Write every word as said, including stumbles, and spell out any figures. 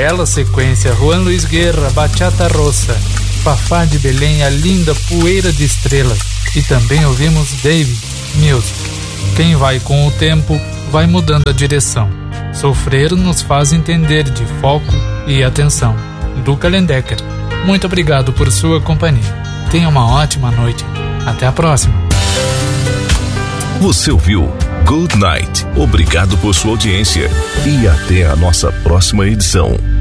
bela sequência, Juan Luis Guerra, Bachata Rossa, Fafá de Belém, a linda Poeira de Estrelas, e também ouvimos David, Music. Quem vai com o tempo, vai mudando a direção. Sofrer nos faz entender de foco e atenção. Do Kalendecker. Muito obrigado por sua companhia. Tenha uma ótima noite. Até a próxima. Você ouviu Good Night. Obrigado por sua audiência e até a nossa próxima edição.